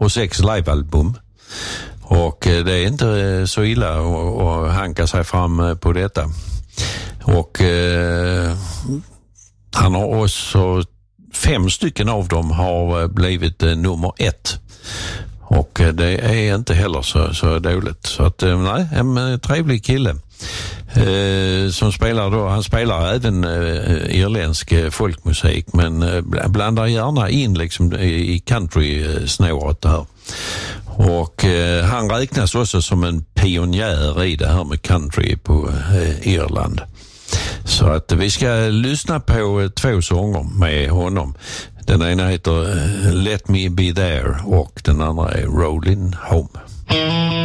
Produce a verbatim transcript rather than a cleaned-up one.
och sex livealbum. Och det är inte så illa att hanka sig fram på detta. Och eh, han har också fem stycken av dem har blivit eh, nummer ett. Och eh, det är inte heller så, så dåligt. Så att eh, nej, en trevlig kille. Eh, som spelar då, han spelar även eh, irländsk folkmusik, men eh, blandar gärna in liksom i, i country-snåret här. Och eh, han räknas också som en pionjär i det här med country på eh, Irland. Så att vi ska lyssna på två sånger med honom. Den ena heter Let Me Be There och den andra är Rollin' Home.